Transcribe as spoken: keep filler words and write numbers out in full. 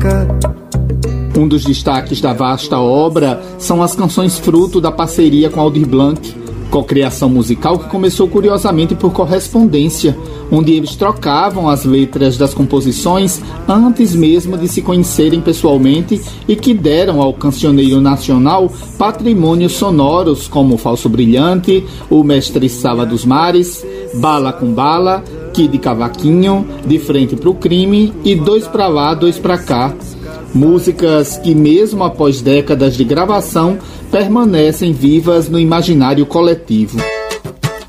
música. Um dos destaques da vasta obra são as canções fruto da parceria com Aldir Blanc, cocriação musical que começou curiosamente por correspondência, onde eles trocavam as letras das composições antes mesmo de se conhecerem pessoalmente e que deram ao cancioneiro nacional patrimônios sonoros como Falso Brilhante, O Mestre Sala dos Mares, Bala com Bala, Kid Cavaquinho, De Frente pro Crime e Dois pra Lá, Dois pra Cá. Músicas que, mesmo após décadas de gravação, permanecem vivas no imaginário coletivo.